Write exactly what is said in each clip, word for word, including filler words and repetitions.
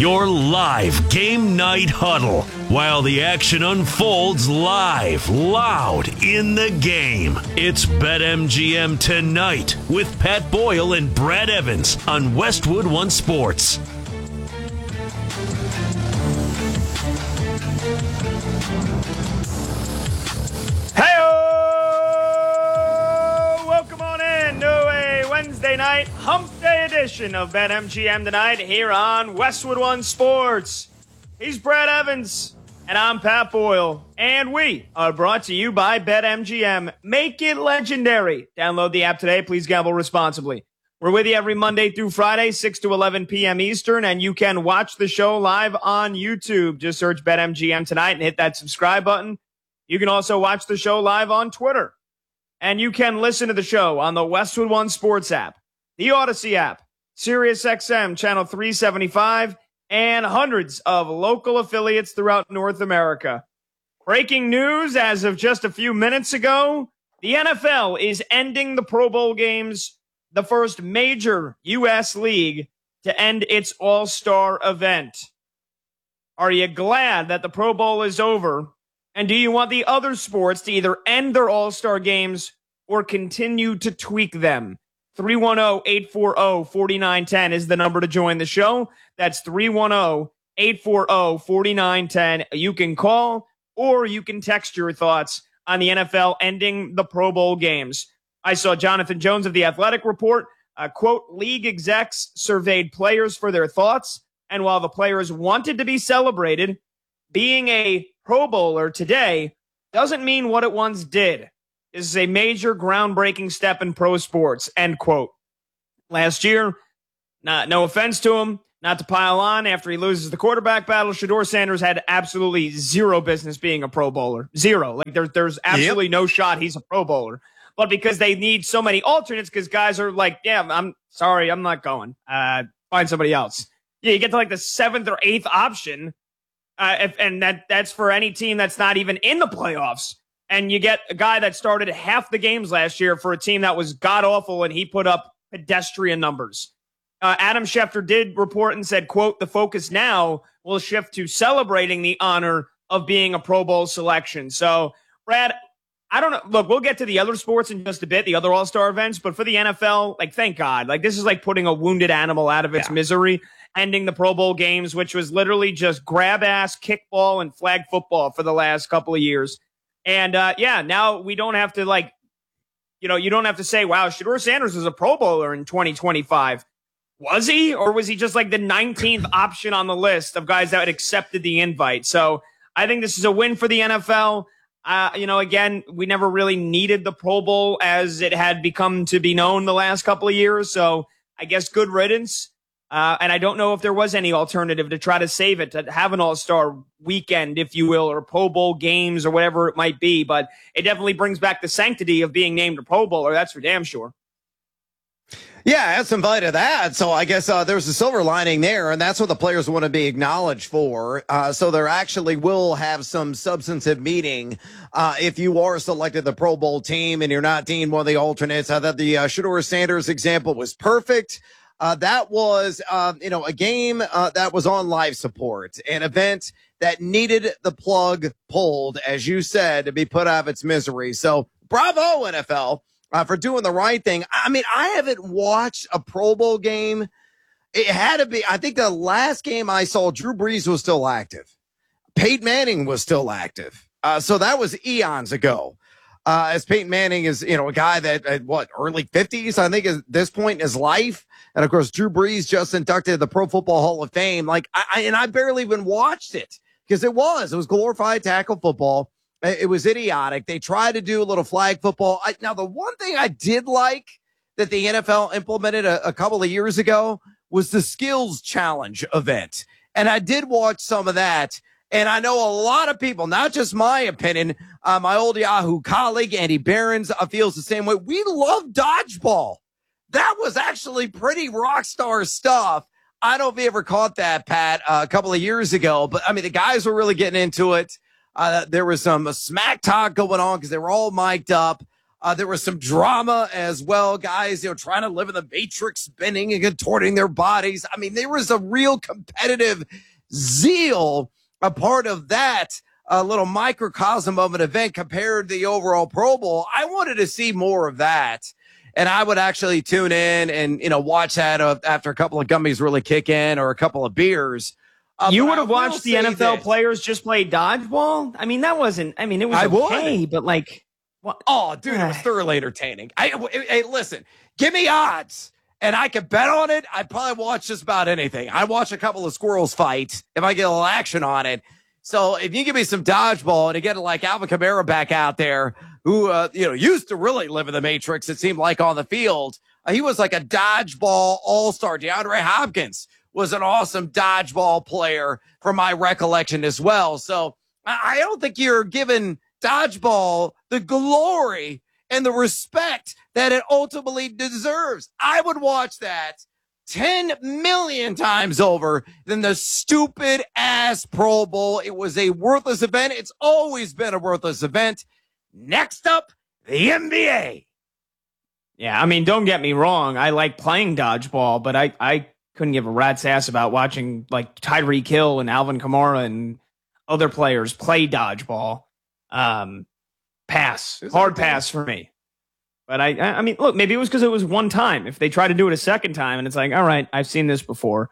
Your live game night huddle while the action unfolds live, loud in the game. It's BetMGM Tonight with Pat Boyle and Brad Evans on Westwood One Sports. Wednesday night, hump day edition of BetMGM Tonight here on Westwood One Sports. He's Brad Evans, and I'm Pat Boyle, and we are brought to you by BetMGM. Make it legendary. Download the app today. Please gamble responsibly. We're with you every Monday through Friday, six to eleven p.m. Eastern, and you can watch the show live on YouTube. Just search BetMGM Tonight and hit that subscribe button. You can also watch the show live on Twitter. And you can listen to the show on the Westwood One Sports app, the Odyssey app, SiriusXM Channel three seventy-five, and hundreds of local affiliates throughout North America. Breaking news as of just a few minutes ago, the N F L is ending the Pro Bowl games, the first major U S league to end its All-Star event. Are you glad that the Pro Bowl is over? And do you want the other sports to either end their All-Star games or continue to tweak them? three one zero, eight four zero, four nine one zero is the number to join the show. That's three one zero, eight four zero, four nine one zero. You can call or you can text your thoughts on the N F L ending the Pro Bowl games. I saw Jonathan Jones of The Athletic report, uh, quote, league execs surveyed players for their thoughts, and while the players wanted to be celebrated, being a Pro Bowler today doesn't mean what it once did. This is a major groundbreaking step in pro sports, end quote. Last year, not, no offense to him, not to pile on, after he loses the quarterback battle, Shedeur Sanders had absolutely zero business being a Pro Bowler. Zero. Like there, there's absolutely yep. no shot he's a Pro Bowler. But because they need so many alternates, because guys are like, yeah, I'm sorry, I'm not going. Uh, find somebody else. Yeah, you get to like the seventh or eighth option. Uh, if, and that that's for any team that's not even in the playoffs. And you get a guy that started half the games last year for a team that was god-awful, and he put up pedestrian numbers. Uh, Adam Schefter did report and said, quote, the focus now will shift to celebrating the honor of being a Pro Bowl selection. So, Brad, I don't know. Look, we'll get to the other sports in just a bit, the other All-Star events. But for the N F L, like, thank God. Like, this is like putting a wounded animal out of its yeah. misery. Ending the Pro Bowl games, which was literally just grab-ass, kickball, and flag football for the last couple of years. And, uh, yeah, now we don't have to, like, you know, you don't have to say, wow, Shedeur Sanders was a Pro Bowler in twenty twenty-five. Was he? Or was he just, like, the nineteenth option on the list of guys that had accepted the invite? So I think this is a win for the N F L. Uh, you know, again, we never really needed the Pro Bowl as it had become to be known the last couple of years. So I guess good riddance. Uh, and I don't know if there was any alternative to try to save it, to have an all-star weekend, if you will, or Pro Bowl games or whatever it might be. But it definitely brings back the sanctity of being named a Pro Bowler. That's for damn sure. Yeah, that's some value to that. So I guess uh, there's a silver lining there, and that's what the players want to be acknowledged for. Uh, so there actually will have some substantive meaning uh, if you are selected the Pro Bowl team and you're not deemed one of the alternates. I thought the uh, Shedeur Sanders example was perfect. Uh, that was, uh, you know, a game uh, that was on live support, an event that needed the plug pulled, as you said, to be put out of its misery. So bravo, N F L, uh, for doing the right thing. I mean, I haven't watched a Pro Bowl game. It had to be, I think the last game I saw, Drew Brees was still active. Peyton Manning was still active. Uh, so that was eons ago. Uh, as Peyton Manning is, you know, a guy that, at what, early fifties, I think, at this point in his life. And, of course, Drew Brees just inducted the Pro Football Hall of Fame. Like, I, I and I barely even watched it because it was. It was glorified tackle football. It, it was idiotic. They tried to do a little flag football. I, now, the one thing I did like that the N F L implemented a, a couple of years ago was the skills challenge event. And I did watch some of that. And I know a lot of people, not just my opinion, uh, my old Yahoo colleague, Andy Behrens, uh, feels the same way. We love dodgeball. That was actually pretty rock star stuff. I don't know if you ever caught that, Pat, uh, a couple of years ago. But, I mean, the guys were really getting into it. Uh, there was some smack talk going on because they were all mic'd up. Uh, there was some drama as well, guys, you know, trying to live in the matrix, bending and contorting their bodies. I mean, there was a real competitive zeal, a part of that uh, little microcosm of an event compared to the overall Pro Bowl. I wanted to see more of that. And I would actually tune in and, you know, watch that uh, after a couple of gummies really kick in or a couple of beers. Uh, you would have watched the N F L this. players just play dodgeball? I mean, that wasn't, I mean, it was I okay, would. but like, what? Oh, dude, it was thoroughly entertaining. I, hey, listen, give me odds and I could bet on it. I'd probably watch just about anything. I'd watch a couple of squirrels fight if I get a little action on it. So if you give me some dodgeball and you get like Alvin Kamara back out there, who, uh, you know, used to really live in the matrix, it seemed like on the field, uh, he was like a dodgeball all-star. DeAndre Hopkins was an awesome dodgeball player from my recollection as well. So I, I don't think you're giving dodgeball the glory and the respect that it ultimately deserves. I would watch that ten million times over than the stupid ass Pro Bowl. It was a worthless event. It's always been a worthless event. Next up, the N B A. Yeah, I mean, don't get me wrong. I like playing dodgeball, but I, I couldn't give a rat's ass about watching like Tyreek Hill and Alvin Kamara and other players play dodgeball. Um, pass. Hard pass for me. But I, I mean, look, maybe it was because it was one time. If they try to do it a second time and it's like, all right, I've seen this before,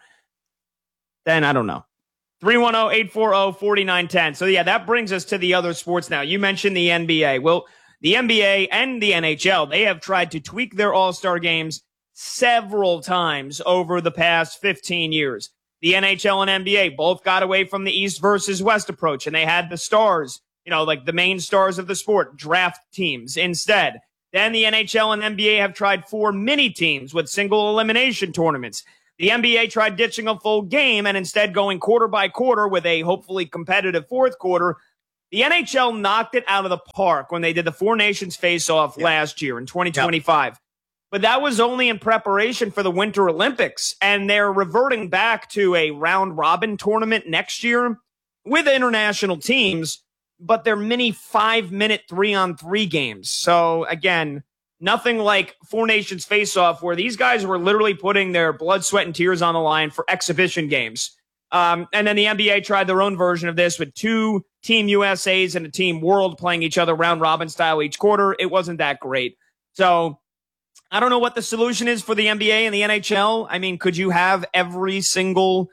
then I don't know. three one zero, eight four zero, four nine one zero. So, yeah, that brings us to the other sports now. You mentioned the N B A. Well, the N B A and the N H L, they have tried to tweak their all-star games several times over the past fifteen years. The N H L and N B A both got away from the East versus West approach, and they had the stars, you know, like the main stars of the sport, draft teams instead. Then the N H L and N B A have tried four mini teams with single elimination tournaments. The N B A tried ditching a full game and instead going quarter by quarter with a hopefully competitive fourth quarter. The N H L knocked it out of the park when they did the Four Nations face-off yep. last year in twenty twenty-five. Yep. But that was only in preparation for the Winter Olympics, and they're reverting back to a round-robin tournament next year with international teams, but they're mini five-minute three-on-three games. So, again, nothing like Four Nations face-off where these guys were literally putting their blood, sweat, and tears on the line for exhibition games. Um, and then the N B A tried their own version of this with two Team U S As and a Team World playing each other round-robin style each quarter. It wasn't that great. So I don't know what the solution is for the N B A and the N H L. I mean, could you have every single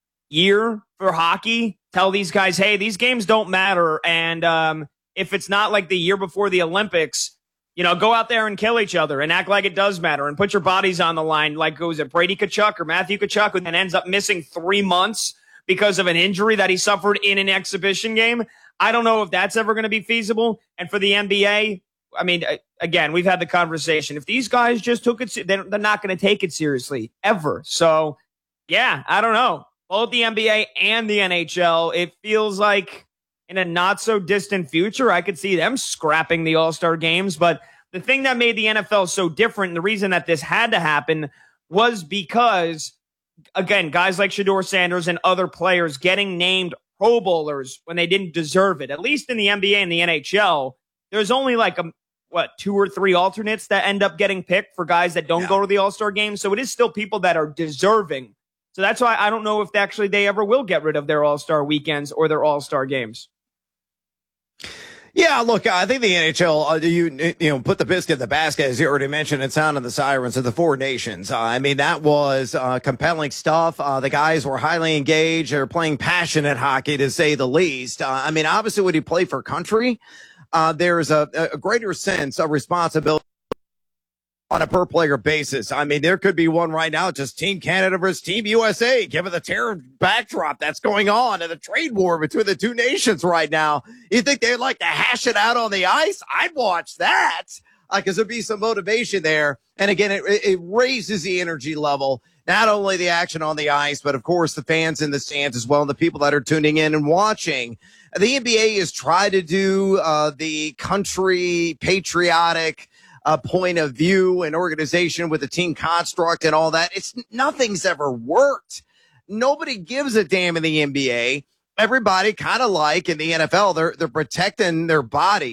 year for hockey tell these guys, hey, these games don't matter, and um, if it's not like the year before the Olympics, you know, go out there and kill each other and act like it does matter and put your bodies on the line like, was it Brady Tkachuk or Matthew Tkachuk, who then ends up missing three months because of an injury that he suffered in an exhibition game? I don't know if that's ever going to be feasible. And for the N B A, I mean, again, we've had the conversation. If these guys just took it, they're not going to take it seriously ever. So, yeah, I don't know. Both the N B A and the N H L, it feels like in a not so distant future, I could see them scrapping the All-Star games. But the thing that made the N F L so different, and the reason that this had to happen, was because, again, guys like Shedeur Sanders and other players getting named Pro Bowlers when they didn't deserve it. At least in the N B A and the N H L, there's only like a what, two or three alternates that end up getting picked for guys that don't yeah. go to the All-Star game. So it is still people that are deserving. So that's why I don't know if they actually they ever will get rid of their All-Star weekends or their All-Star games. Yeah, look, I think the N H L, uh, you you know, put the biscuit in the basket, as you already mentioned, and sounded the sirens of the Four Nations. Uh, I mean, that was uh, compelling stuff. Uh, the guys were highly engaged. They're playing passionate hockey, to say the least. Uh, I mean, obviously, when you play for country, uh, there's a, a greater sense of responsibility on a per player basis. I mean, there could be one right now, just Team Canada versus Team U S A, given the terror backdrop that's going on and the trade war between the two nations right now. You think they'd like to hash it out on the ice? I'd watch that because uh, there'd be some motivation there. And again, it, it raises the energy level, not only the action on the ice, but of course the fans in the stands as well, and the people that are tuning in and watching. The N B A has tried to do uh, the country patriotic a point of view and organization with the team construct and all that. It's nothing's ever worked. Nobody gives a damn in the N B A. Everybody kind of like in the N F L, they're, they're protecting their bodies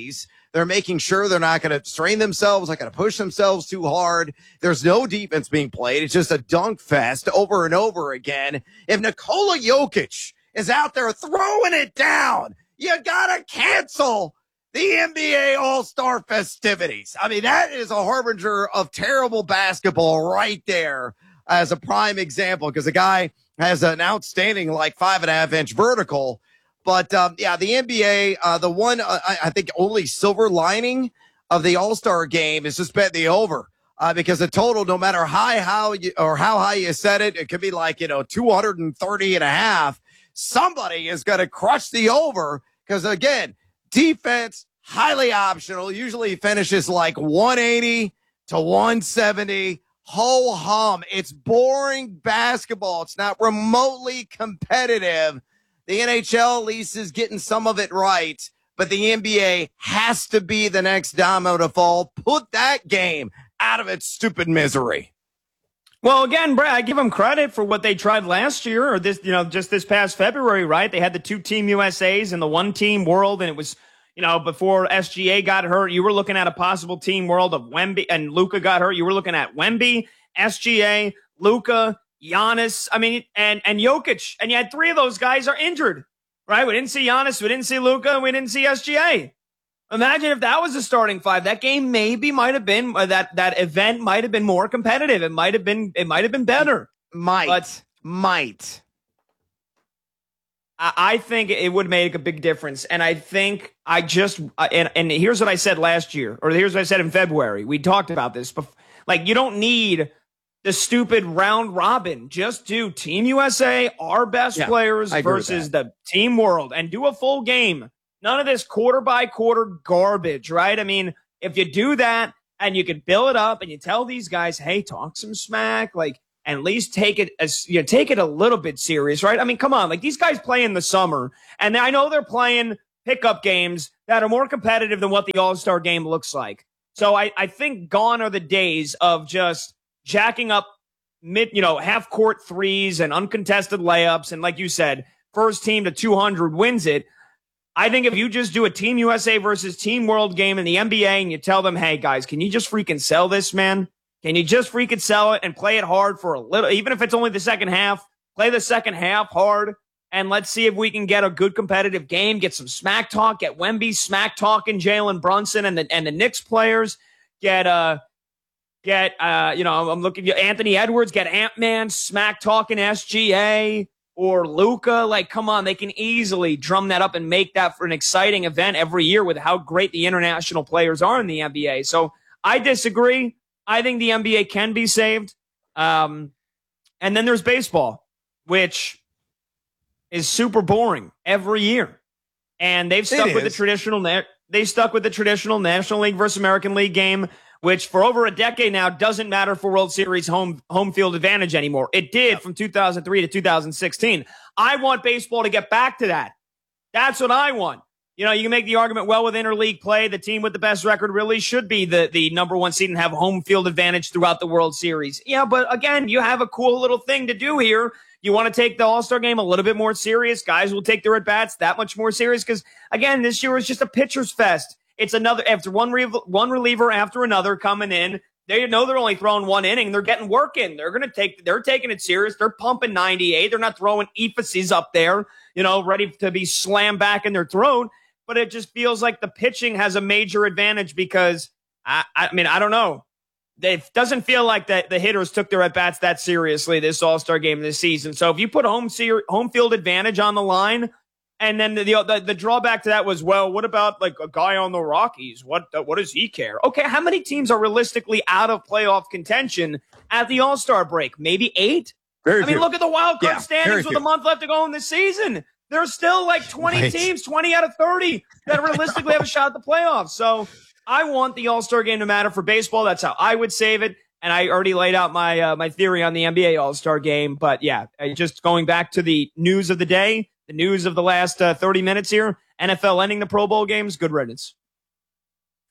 They're making sure they're not going to strain themselves, not going to push themselves too hard. There's no defense being played. It's just a dunk fest over and over again. If Nikola Jokic is out there throwing it down, you got to cancel the N B A All-Star festivities. I mean, that is a harbinger of terrible basketball right there as a prime example, because the guy has an outstanding, like, five and a half inch vertical. But, um, yeah, the N B A, uh, the one, uh, I, I think only silver lining of the All-Star game is just bet the over. Uh, because the total, no matter high, how you, or how high you set it, it could be like, you know, two thirty and a half. Somebody is going to crush the over because, again, defense, highly optional, usually finishes like one eighty to one seventy. Ho hum. It's boring basketball. It's not remotely competitive. The N H L at least is getting some of it right, but the N B A has to be the next domino to fall. Put that game out of its stupid misery. Well, again, Brad, I give them credit for what they tried last year, or this, you know, just this past February, right? They had the two Team U S As and the one Team World, and it was, you know, before S G A got hurt, you were looking at a possible Team World of Wemby, and Luka got hurt. You were looking at Wemby, S G A, Luka, Giannis, I mean, and and Jokic, and you had three of those guys are injured, right? We didn't see Giannis, we didn't see Luka, and we didn't see S G A. Imagine if that was the starting five. That game maybe might have been uh, that that event might have been more competitive. It might have been it might have been better. Might, but might. I, I think it would make a big difference, and I think I just uh, and and here's what I said last year, or here's what I said in February. We talked about this, but like you don't need the stupid round robin. Just do Team U S A, our best yeah, players versus the Team World, and do a full game. None of this quarter by quarter garbage, right? I mean, if you do that and you can build it up and you tell these guys, hey, talk some smack, like, and at least take it as you know, take it a little bit serious, right? I mean, come on, like these guys play in the summer, and I know they're playing pickup games that are more competitive than what the All-Star game looks like. So I, I think gone are the days of just jacking up mid, you know, half court threes and uncontested layups. And like you said, first team to two hundred wins it. I think if you just do a Team U S A versus Team World game in the N B A and you tell them, hey, guys, can you just freaking sell this, man? Can you just freaking sell it and play it hard for a little, even if it's only the second half, play the second half hard, and let's see if we can get a good competitive game, get some smack talk, get Wemby smack talking Jalen Brunson and the and the Knicks players, get, uh, get uh, you know, I'm looking at Anthony Edwards, get Ant-Man smack talking S G A. Or Luka, like, come on, they can easily drum that up and make that for an exciting event every year with how great the international players are in the N B A. So I disagree. I think the N B A can be saved. Um, and then there's baseball, which is super boring every year. And they've stuck with the traditional, na- they stuck with the traditional National League versus American League game, which for over a decade now doesn't matter for World Series home home field advantage anymore. It did yep. from two thousand three to two thousand sixteen. I want baseball to get back to that. That's what I want. You know, you can make the argument, well, with interleague play, the team with the best record really should be the, the number one seed and have home field advantage throughout the World Series. Yeah, but again, you have a cool little thing to do here. You want to take the All-Star game a little bit more serious. Guys will take their at-bats that much more serious because, again, this year was just a pitcher's fest. It's another after one re- one reliever after another coming in. They know they're only throwing one inning. They're getting work in. They're going to take. They're taking it serious. They're pumping ninety-eight. They're not throwing emphases up there, you know, ready to be slammed back in their throat. But it just feels like the pitching has a major advantage because I, I mean, I don't know. It doesn't feel like that the hitters took their at bats that seriously this All-Star game this season. So if you put home ser- home field advantage on the line. And then the, the the drawback to that was, well, what about like a guy on the Rockies? What what does he care? Okay, how many teams are realistically out of playoff contention at the All-Star break? Maybe eight? Very I mean, few. look at the wild card yeah, standings with a month left to go in the season. There's still like twenty right. teams, twenty out of thirty that realistically have a shot at the playoffs. So I want the All-Star game to matter for baseball. That's how I would save it. And I already laid out my uh, my theory on the N B A All-Star game. But yeah, just going back to the news of the day. The news of the last uh, thirty minutes here, N F L ending the Pro Bowl games, good riddance.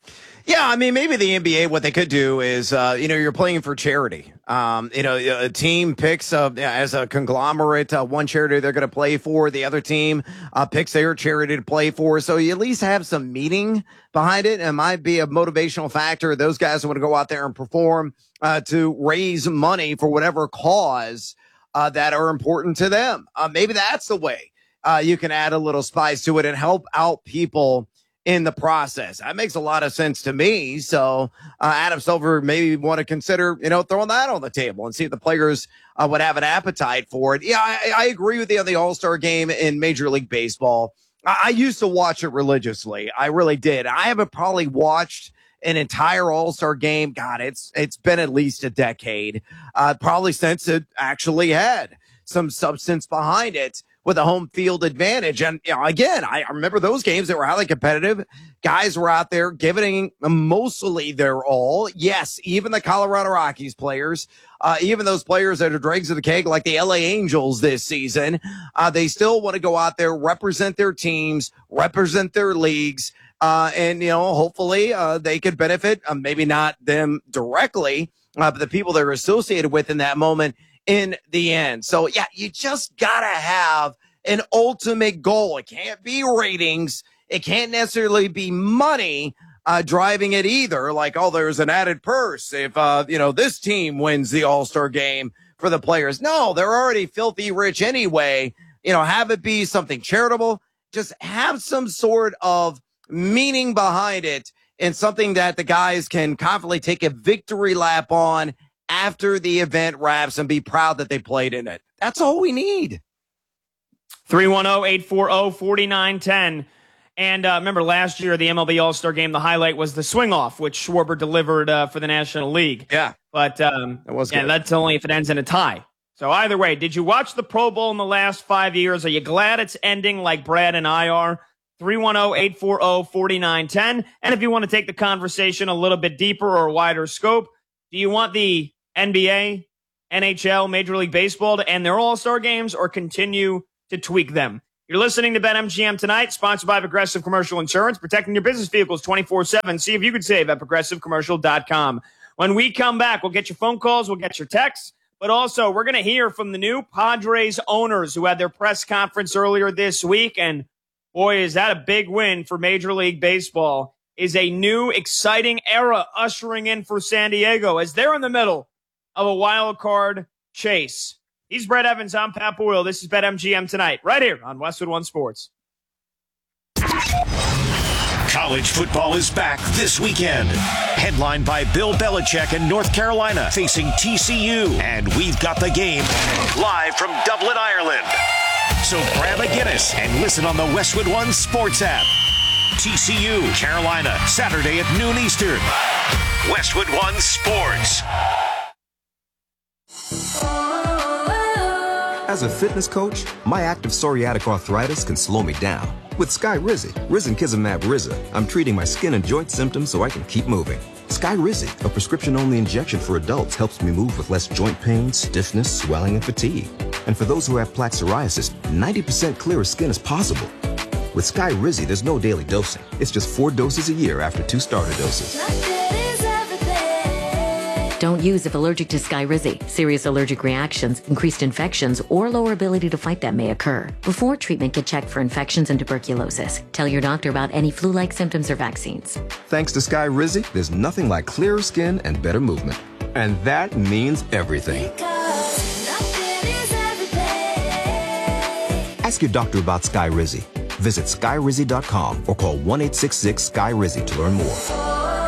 Yeah, I mean, maybe the N B A, what they could do is, uh, you know, you're playing for charity. Um, you know, a team picks uh, as a conglomerate, uh, one charity they're going to play for. The other team uh, picks their charity to play for. So you at least have some meaning behind it. It might be a motivational factor. Those guys want to go out there and perform uh, to raise money for whatever cause uh, that are important to them. Uh, maybe that's the way uh, you can add a little spice to it and help out people in the process. That makes a lot of sense to me. So uh, Adam Silver maybe want to consider, you know, throwing that on the table and see if the players uh, would have an appetite for it. Yeah, I, I agree with you on the All-Star game in Major League Baseball. I, I used to watch it religiously. I really did. I haven't probably watched an entire All-Star game. God, it's it's been at least a decade, uh, probably since it actually had some substance behind it, with a home field advantage. And you know, again, I remember those games that were highly competitive. Guys were out there giving mostly their all. Yes, even the Colorado Rockies players, uh, even those players that are dregs of the keg like the L A Angels this season, uh, they still want to go out there, represent their teams, represent their leagues, uh, and, you know, hopefully uh, they could benefit, uh, maybe not them directly, uh, but the people they're associated with in that moment in the end. So, yeah, you just got to have an ultimate goal. It can't be ratings. It can't necessarily be money uh, driving it either. Like, oh, there's an added purse if, uh, you know, this team wins the All-Star game for the players. No, they're already filthy rich anyway. You know, have it be something charitable. Just have some sort of meaning behind it and something that the guys can confidently take a victory lap on after the event wraps and be proud that they played in it. That's all we need. three one zero, eight four zero, four nine one zero. And uh, remember last year, the M L B All-Star Game, the highlight was the swing-off, which Schwarber delivered uh, for the National League. Yeah. But um, it was yeah, good. That's only if it ends in a tie. So either way, did you watch the Pro Bowl in the last five years? Are you glad it's ending like Brad and I are? three one zero, eight four zero, four nine one zero. And if you want to take the conversation a little bit deeper or a wider scope, do you want the N B A, N H L, Major League Baseball to end their All-Star games or continue to tweak them? You're listening to BetMGM Tonight, sponsored by Progressive Commercial Insurance, protecting your business vehicles twenty-four seven. See if you can save at progressive commercial dot com. When we come back, we'll get your phone calls, we'll get your texts, but also we're going to hear from the new Padres owners who had their press conference earlier this week. And boy, is that a big win for Major League Baseball. Is a new, exciting era ushering in for San Diego as they're in the middle of a wild card chase. He's Brett Evans. I'm Pat Boyle. This is BetMGM Tonight, right here on Westwood One Sports. College football is back this weekend. Headlined by Bill Belichick in North Carolina, facing T C U. And we've got the game live from Dublin, Ireland. So grab a Guinness and listen on the Westwood One Sports app. T C U, Carolina, Saturday at noon Eastern. Westwood One Sports. As a fitness coach, my active psoriatic arthritis can slow me down. With Skyrizi, Risankizumab Riza, I'm treating my skin and joint symptoms so I can keep moving. Skyrizi, a prescription-only injection for adults, helps me move with less joint pain, stiffness, swelling, and fatigue. And for those who have plaque psoriasis, ninety percent clearer skin is possible. With Skyrizi, there's no daily dosing. It's just four doses a year after two starter doses. Don't use if allergic to Skyrizi. Serious allergic reactions, increased infections, or lower ability to fight them may occur. Before treatment, get checked for infections and tuberculosis. Tell your doctor about any flu-like symptoms or vaccines. Thanks to Skyrizi, there's nothing like clearer skin and better movement. And that means everything. Ask your doctor about Skyrizi. Visit Skyrizi dot com or call one eight six six S K Y R I Z I to learn more.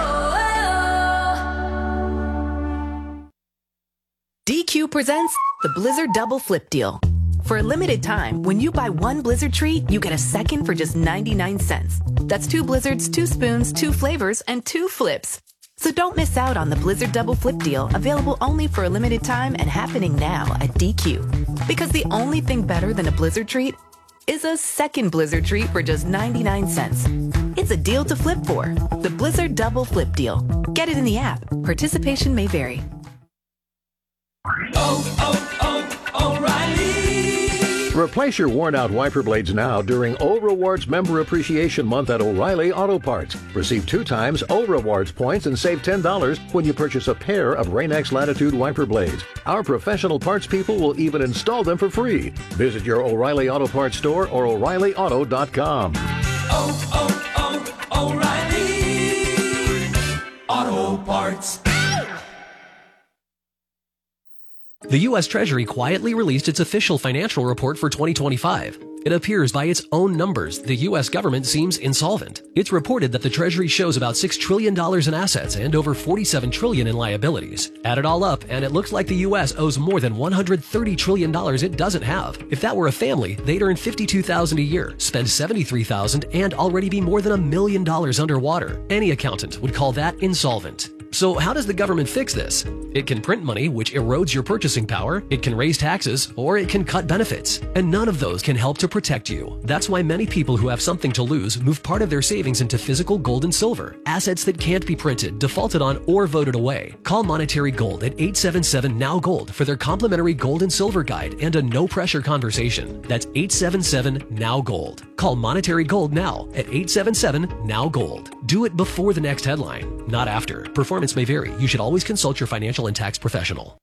D Q presents the Blizzard Double Flip Deal. For a limited time, when you buy one Blizzard treat, you get a second for just ninety-nine cents. That's two Blizzards, two spoons, two flavors, and two flips. So don't miss out on the Blizzard Double Flip Deal, available only for a limited time and happening now at D Q. Because the only thing better than a Blizzard treat is a second Blizzard treat for just ninety-nine cents. It's a deal to flip for. The Blizzard Double Flip Deal. Get it in the app. Participation may vary. Oh, oh, oh, O'Reilly Replace your worn-out wiper blades now during O Rewards Member Appreciation Month at O'Reilly Auto Parts. Receive two times O Rewards points and save ten dollars when you purchase a pair of Rain-X Latitude wiper blades. Our professional parts people will even install them for free. Visit your O'Reilly Auto Parts store or O'Reilly Auto dot com. Oh, oh, oh, O'Reilly Auto Parts. The U S Treasury quietly released its official financial report for twenty twenty-five. It appears by its own numbers the U S government seems insolvent. It's reported that the Treasury shows about six trillion dollars in assets and over forty-seven trillion dollars in liabilities. Add it all up, and it looks like the U S owes more than one hundred thirty trillion dollars it doesn't have. If that were a family, they'd earn fifty-two thousand dollars a year, spend seventy-three thousand dollars, and already be more than a million dollars underwater. Any accountant would call that insolvent. So how does the government fix this? It can print money, which erodes your purchasing power, it can raise taxes, or it can cut benefits. And none of those can help to protect you. That's why many people who have something to lose move part of their savings into physical gold and silver, assets that can't be printed, defaulted on, or voted away. Call Monetary Gold at eight seven seven N O W Gold for their complimentary gold and silver guide and a no-pressure conversation. That's eight seven seven N O W Gold. Call Monetary Gold now at eight seven seven N O W Gold. Do it before the next headline, not after. Performance may vary. You should always consult your financial and tax professional.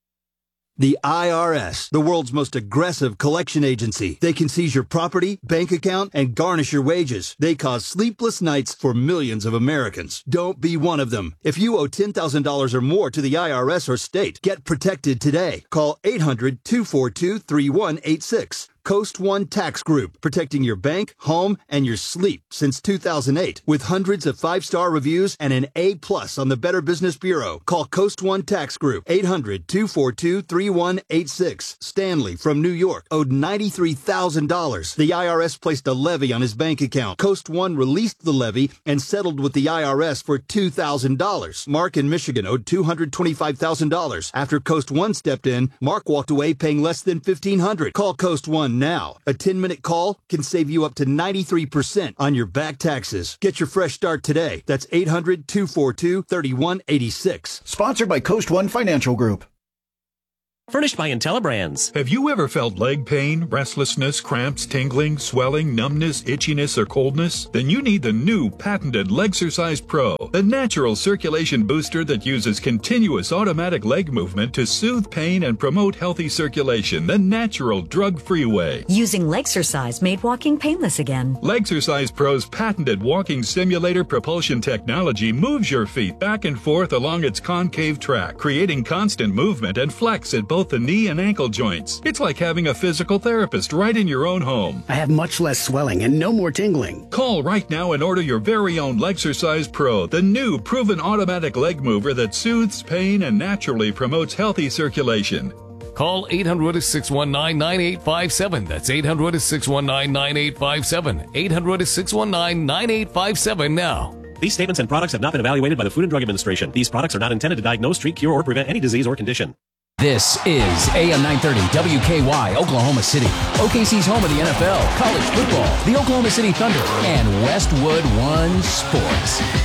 The I R S, the world's most aggressive collection agency. They can seize your property, bank account, and garnish your wages. They cause sleepless nights for millions of Americans. Don't be one of them. If you owe ten thousand dollars or more to the I R S or state, get protected today. Call eight hundred, two four two, three one eight six. Coast One Tax Group, protecting your bank, home, and your sleep since two thousand eight. With hundreds of five-star reviews and an A plus on the Better Business Bureau. Call Coast One Tax Group, eight hundred, two four two, three one eight six. Stanley from New York owed ninety-three thousand dollars. The I R S placed a levy on his bank account. Coast One released the levy and settled with the I R S for two thousand dollars. Mark in Michigan owed two hundred twenty-five thousand dollars. After Coast One stepped in, Mark walked away paying less than fifteen hundred dollars. Call Coast One now. A ten-minute call can save you up to ninety-three percent on your back taxes. Get your fresh start today. That's eight hundred, two four two, three one eight six. Sponsored by Coast One Financial Group. Furnished by IntelliBrands. Have you ever felt leg pain, restlessness, cramps, tingling, swelling, numbness, itchiness, or coldness? Then you need the new patented Legsercise Pro, the natural circulation booster that uses continuous automatic leg movement to soothe pain and promote healthy circulation the natural, drug-free way. Using Legsercise made walking painless again. Legsercise Pro's patented walking simulator propulsion technology moves your feet back and forth along its concave track, creating constant movement and flex at both both the knee and ankle joints. It's like having a physical therapist right in your own home. I have much less swelling and no more tingling. Call right now and order your very own Legsercise Pro, the new proven automatic leg mover that soothes pain and naturally promotes healthy circulation. Call eight hundred, six one nine, nine eight five seven. That's eight hundred, six one nine, nine eight five seven. eight hundred, six one nine, nine eight five seven now. These statements and products have not been evaluated by the Food and Drug Administration. These products are not intended to diagnose, treat, cure, or prevent any disease or condition. This is A M nine thirty W K Y, Oklahoma City. O K C's home of the N F L, college football, the Oklahoma City Thunder, and Westwood One Sports.